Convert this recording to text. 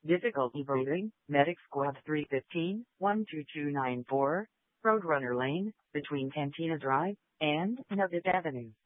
Difficulty breathing, Medic Squad 315, 12294, Roadrunner Lane, between Cantina Drive and Nugget Avenue.